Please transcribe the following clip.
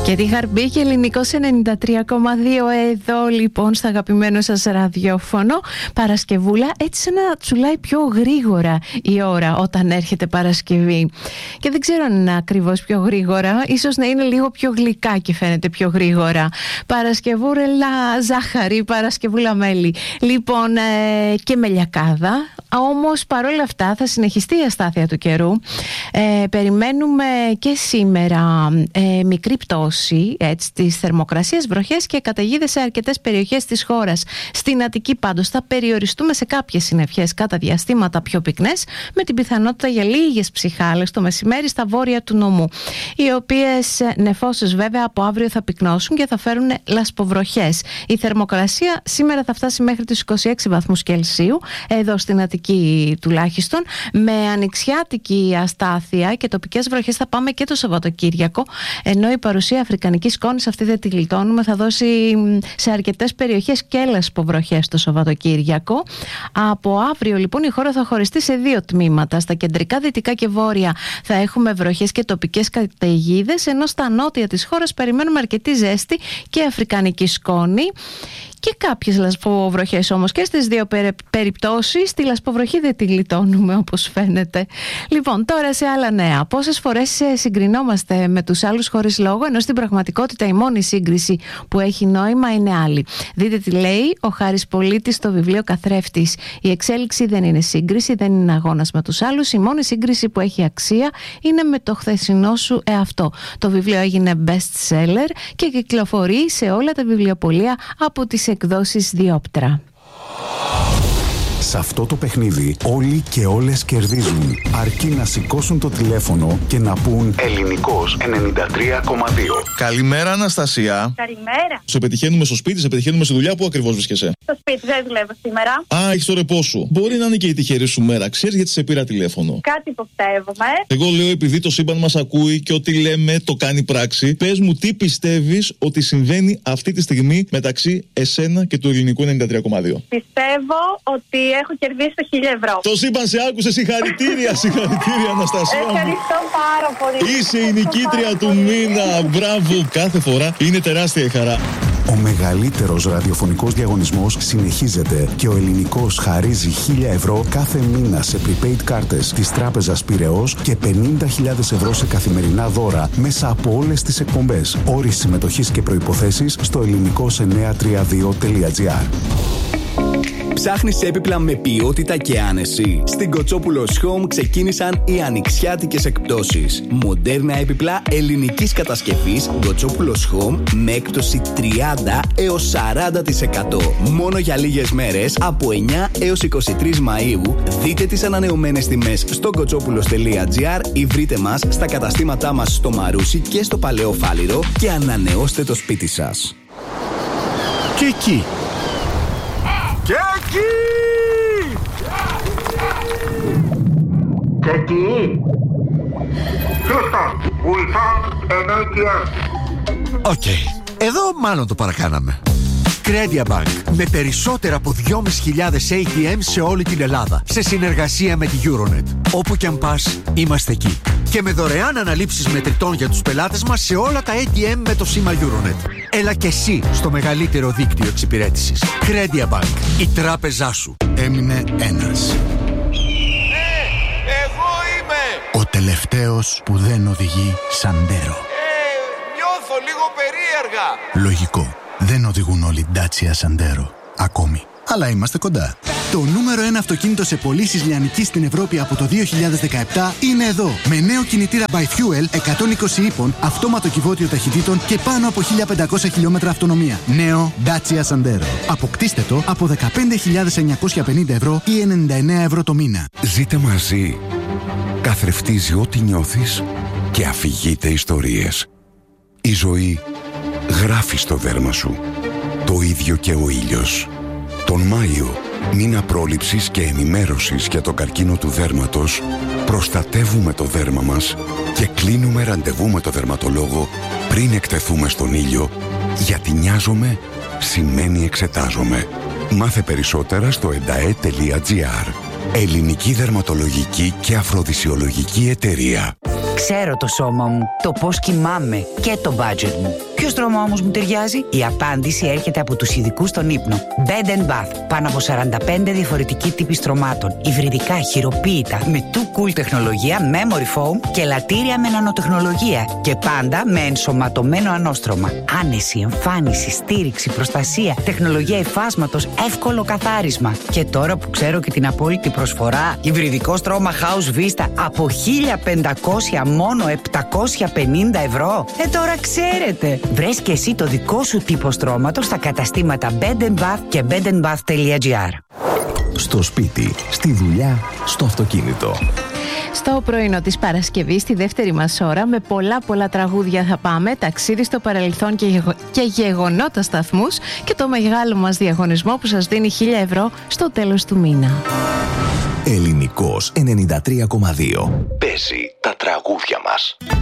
Και τη Χαρμπή Ελληνικός 93,2 εδώ λοιπόν στο αγαπημένο σας ραδιόφωνο. Παρασκευούλα, έτσι σαν να τσουλάει πιο γρήγορα η ώρα όταν έρχεται Παρασκευή. Και δεν ξέρω αν είναι ακριβώς πιο γρήγορα, ίσως να είναι λίγο πιο γλυκά και φαίνεται πιο γρήγορα. Παρασκευούλα ζάχαρη, Παρασκευούλα μέλι. Λοιπόν, και μελιακάδα. Όμως παρόλα αυτά θα συνεχιστεί η αστάθεια του καιρού. Περιμένουμε και σήμερα μικρή πτώση της θερμοκρασίας, βροχές και καταιγίδες σε αρκετές περιοχές της χώρας. Στην Αττική πάντως θα περιοριστούμε σε κάποιες συννεφιές κατά διαστήματα πιο πυκνές, με την πιθανότητα για λίγες ψιχάλες το μεσημέρι στα βόρεια του νομού, οι οποίες νεφώσεις βέβαια από αύριο θα πυκνώσουν και θα φέρουν λασποβροχές. Η θερμοκρασία σήμερα θα φτάσει μέχρι τους 26 βαθμούς Κελσίου, εδώ στην Αττική τουλάχιστον, με ανοιξιάτικη αστάθεια και τοπικές βροχές θα πάμε και το Σαββατοκύριακο, ενώ η παρουσία αφρικανικής σκόνης, αυτή δεν τη γλιτώνουμε, θα δώσει σε αρκετές περιοχές και λασποβροχές το Σαββατοκύριακο. Από αύριο λοιπόν η χώρα θα χωριστεί σε δύο τμήματα. Στα κεντρικά, δυτικά και βόρεια θα έχουμε βροχές και τοπικές καταιγίδες, ενώ στα νότια της χώρας περιμένουμε αρκετή ζέστη και αφρικανική σκόνη. Και κάποιες λασποβροχές όμως και στις δύο περιπτώσεις. Τη λασποβροχή δεν τη γλιτώνουμε όπως φαίνεται. Λοιπόν, τώρα σε άλλα νέα. Πόσες φορές συγκρινόμαστε με τους άλλους χωρίς λόγο, ενώ στην πραγματικότητα η μόνη σύγκριση που έχει νόημα είναι άλλη. Δείτε τι λέει ο Χάρης Πολίτης στο βιβλίο Καθρέφτης. Η εξέλιξη δεν είναι σύγκριση, δεν είναι αγώνας με τους άλλους. Η μόνη σύγκριση που έχει αξία είναι με το χθεσινό σου εαυτό. Το βιβλίο έγινε best seller και κυκλοφορεί σε όλα τα βιβλιοπωλεία από τις εκδόσεις Διόπτρα. Σε αυτό το παιχνίδι όλοι και όλες κερδίζουν, αρκεί να σηκώσουν το τηλέφωνο και να πούν Ελληνικός 93,2. Καλημέρα, Αναστασία. Καλημέρα. Σε πετυχαίνουμε στο σπίτι, σε πετυχαίνουμε στη δουλειά. Πού ακριβώς βρίσκεσαι? Στο σπίτι, δεν δουλεύω σήμερα. Α, έχεις το ρεπό σου. Μπορεί να είναι και η τυχερή σου μέρα. Ξέρεις γιατί σε πήρα τηλέφωνο? Κάτι υποψεύομαι. Εγώ λέω, επειδή το σύμπαν μας ακούει και ό,τι λέμε το κάνει πράξη, πες μου τι πιστεύεις ότι συμβαίνει αυτή τη στιγμή μεταξύ εσένα και του Ελληνικού 93,2. Πιστεύω ότι έχω κερδίσει το 1.000 ευρώ. Το σύμπαν σε άκουσε, συγχαρητήρια, συγχαρητήρια, Αναστασία. Ευχαριστώ πάρα πολύ. Είσαι η νικήτρια του μήνα. Μπράβο, κάθε φορά είναι τεράστια η χαρά. Ο μεγαλύτερος ραδιοφωνικός διαγωνισμός συνεχίζεται και ο Ελληνικός χαρίζει 1.000 ευρώ κάθε μήνα σε prepaid κάρτες της Τράπεζας Πειραιώς και 50.000 ευρώ σε καθημερινά δώρα μέσα από όλες τις εκπομπές. Όροι συμμετοχής και προϋποθέσεις στο ελληνικός932.gr. Ψάχνεις έπιπλα με ποιότητα και άνεση? Στην Κοτσόπουλος Home ξεκίνησαν οι ανοιξιάτικες εκπτώσεις. Μοντέρνα έπιπλα ελληνικής κατασκευής Κοτσόπουλος Home με έκπτωση 30 έως 40%. Μόνο για λίγες μέρες, από 9 έως 23 Μαΐου. Δείτε τις ανανεωμένες τιμές στο κοτσόπουλος.gr ή βρείτε μας στα καταστήματά μας στο Μαρούσι και στο Παλαιό Φάληρο και ανανεώστε το σπίτι σας. Και εκεί. Και εκεί! Και εκεί! Houston, we found an ATM. Οκ, εδώ μάλλον το παρακάναμε. Credia Bank, με περισσότερα από 2.500 ATM σε όλη την Ελλάδα, σε συνεργασία με τη Euronet. Όπου κι αν πας, είμαστε εκεί. Και με δωρεάν αναλήψεις μετρητών για τους πελάτες μας σε όλα τα ATM με το σήμα Euronet. Έλα και εσύ στο μεγαλύτερο δίκτυο εξυπηρέτησης. Credia Bank, η τράπεζά σου. Έμεινε ένας. Εγώ είμαι! Ο τελευταίος που δεν οδηγεί Σαντέρο. Νιώθω λίγο περίεργα. Λογικό. Δεν οδηγούν όλοι Dacia Sandero. Ακόμη. Αλλά είμαστε κοντά. Το νούμερο 1 αυτοκίνητο σε πωλήσεις λιανικής στην Ευρώπη από το 2017 είναι εδώ. Με νέο κινητήρα by Fuel 120 ύπων, αυτόματο κυβότιο ταχυτήτων και πάνω από 1.500 χιλιόμετρα αυτονομία. Νέο Dacia Sandero. Αποκτήστε το από 15.950 ευρώ ή 99 ευρώ το μήνα. Ζείτε μαζί. Καθρεφτίζει ό,τι νιώθεις και αφηγείται ιστορίες. Η ζωή γράφει στο δέρμα σου. Το ίδιο και ο ήλιος. Τον Μάιο, μήνα πρόληψης και ενημέρωσης για τον καρκίνο του δέρματος, προστατεύουμε το δέρμα μας και κλείνουμε ραντεβού με το δερματολόγο πριν εκτεθούμε στον ήλιο, γιατί νοιάζομαι σημαίνει εξετάζομαι. Μάθε περισσότερα στο endae.gr. Ελληνική Δερματολογική και Αφροδισιολογική Εταιρεία. Ξέρω το σώμα μου, το πώς κοιμάμαι και το budget μου. Ποιο στρώμα όμως μου ταιριάζει? Η απάντηση έρχεται από τους ειδικούς στον ύπνο. Bed & Bath. Πάνω από 45 διαφορετικοί τύποι στρωμάτων. Υβριδικά, χειροποίητα, με too cool τεχνολογία, memory foam και λατήρια με νανοτεχνολογία. Και πάντα με ενσωματωμένο ανώστρωμα. Άνεση, εμφάνιση, στήριξη, προστασία, τεχνολογία υφάσματος, εύκολο καθάρισμα. Και τώρα που ξέρω και την απόλυτη προσφορά, υβριδικό στρώμα House Vista από 1.500 μόνο 750 ευρώ. Τώρα ξέρετε. Βρες και εσύ το δικό σου τύπο στρώματος στα καταστήματα Bed & Bath και bedandbath.gr. Στο σπίτι, στη δουλειά, στο αυτοκίνητο. Στο πρωινό της Παρασκευής, στη δεύτερη μας ώρα, με πολλά τραγούδια θα πάμε, ταξίδι στο παρελθόν και γεγονότα σταθμούς και το μεγάλο μας διαγωνισμό που σας δίνει 1.000 ευρώ στο τέλος του μήνα. Ελληνικός 93,2. Παίζει τα τραγούδια μας.